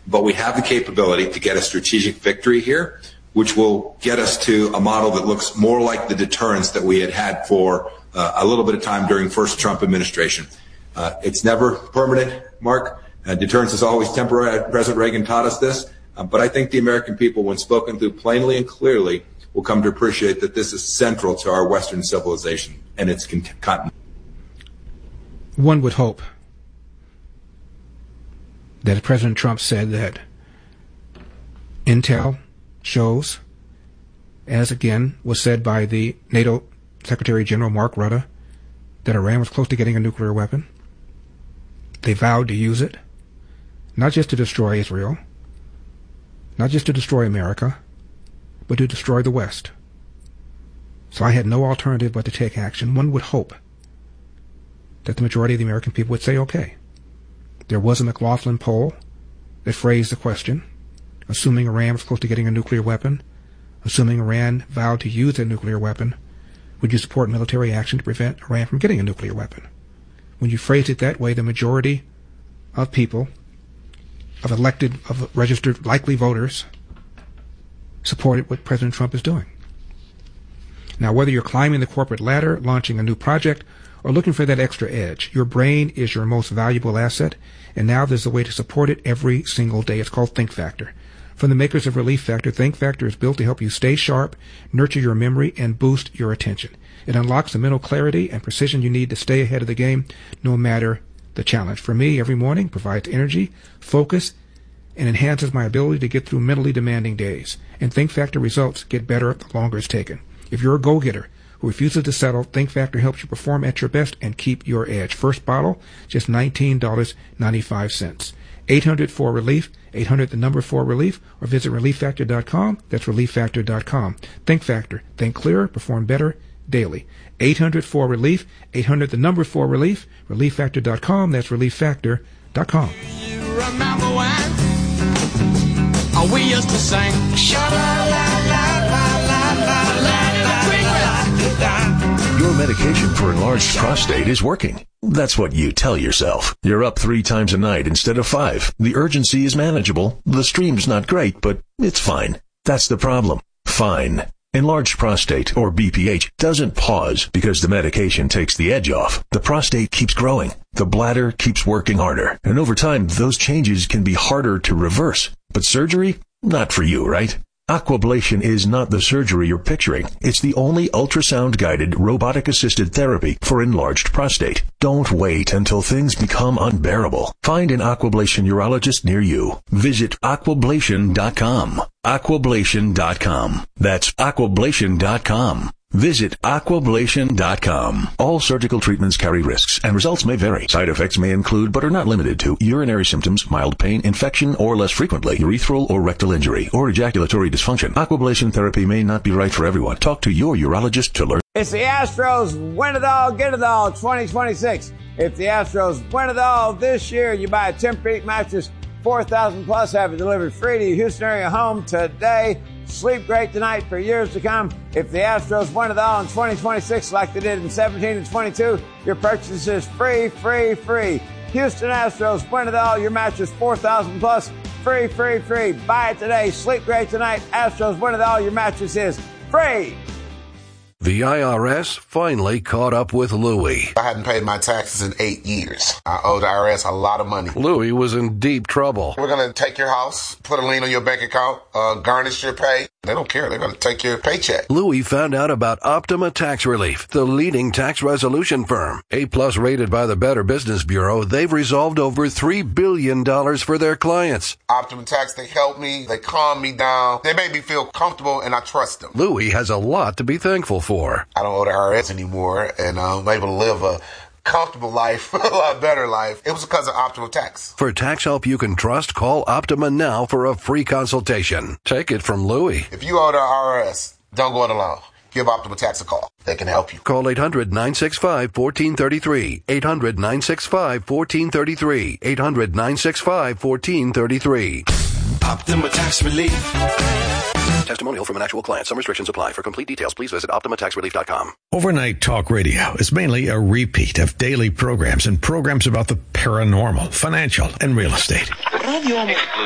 but we have the capability to get a strategic victory here, which will get us to a model that looks more like the deterrence that we had for a little bit of time during first Trump administration. It's never permanent, Mark. Deterrence is always temporary. President Reagan taught us this. But I think the American people, when spoken to plainly and clearly, will come to appreciate that this is central to our Western civilization and its continent. One would hope that President Trump said that intel shows, as again was said by the NATO Secretary General Mark Rutte, that Iran was close to getting a nuclear weapon. They vowed to use it, not just to destroy Israel, not just to destroy America, but to destroy the West. So I had no alternative but to take action. One would hope that the majority of the American people would say, okay. There was a McLaughlin poll that phrased the question, assuming Iran was close to getting a nuclear weapon, assuming Iran vowed to use a nuclear weapon, would you support military action to prevent Iran from getting a nuclear weapon? When you phrase it that way, the majority of people, of registered likely voters, supported what President Trump is doing. Now, whether you're climbing the corporate ladder, launching a new project, or looking for that extra edge, your brain is your most valuable asset, and now there's a way to support it every single day. It's called Think Factor. From the makers of Relief Factor, Think Factor is built to help you stay sharp, nurture your memory, and boost your attention. It unlocks the mental clarity and precision you need to stay ahead of the game, no matter the challenge. For me, every morning provides energy, focus, and enhances my ability to get through mentally demanding days. And Think Factor results get better the longer it's taken. If you're a go-getter who refuses to settle, Think Factor helps you perform at your best and keep your edge. First bottle, just $19.95. 800-4-RELIEF, 800-4-RELIEF, or visit ReliefFactor.com. That's ReliefFactor.com. Think Factor. Think clearer, perform better daily. 800-4-RELIEF, 800-4-RELIEF, ReliefFactor.com. That's ReliefFactor.com. You remember when we used to sing Your medication for enlarged prostate is working. That's what you tell yourself. You're up 3 times a night instead of 5. The urgency is manageable. The stream's not great, but it's fine. That's the problem. Fine. Enlarged prostate, or BPH, doesn't pause because the medication takes the edge off. The prostate keeps growing. The bladder keeps working harder. And over time, those changes can be harder to reverse. But surgery? Not for you, right? Aquablation is not the surgery you're picturing. It's the only ultrasound-guided, robotic-assisted therapy for enlarged prostate. Don't wait until things become unbearable. Find an Aquablation urologist near you. Visit Aquablation.com. Aquablation.com. That's Aquablation.com. Visit Aquablation.com. All surgical treatments carry risks, and results may vary. Side effects may include, but are not limited to, urinary symptoms, mild pain, infection, or less frequently, urethral or rectal injury, or ejaculatory dysfunction. Aquablation therapy may not be right for everyone. Talk to your urologist to learn. It's the Astros Win It All, Get It All 2026. If the Astros win it all this year, you buy a Tempur-Pedic mattress, 4,000 plus, have it delivered free to your Houston area home today. Sleep great tonight for years to come. If the Astros win it all in 2026 like they did in 17 and 22, your purchase is free, free, free. Houston Astros win it all. Your mattress 4,000 plus, free, free, free. Buy it today. Sleep great tonight. Astros win it all. Your mattress is free. The IRS finally caught up with Louie. I hadn't paid my taxes in 8 years. I owe the IRS a lot of money. Louie was in deep trouble. We're going to take your house, put a lien on your bank account, garnish your pay. They don't care. They're going to take your paycheck. Louie found out about Optima Tax Relief, the leading tax resolution firm. A-plus rated by the Better Business Bureau, they've resolved over $3 billion for their clients. Optima Tax, they help me. They calm me down. They make me feel comfortable, and I trust them. Louie has a lot to be thankful for. I don't owe the IRS anymore, and I'm able to live a comfortable life, a lot better life. It was because of Optima Tax. For tax help you can trust, call Optima now for a free consultation. Take it from Louie. If you owe the IRS, don't go it alone. Give Optima Tax a call. They can help you. Call 800-965-1433. 800-965-1433. 800-965-1433. Optima Tax Relief. Testimonial from an actual client. Some restrictions apply. For complete details, please visit OptimaTaxRelief.com. Overnight Talk Radio is mainly a repeat of daily programs and programs about the paranormal, financial, and real estate.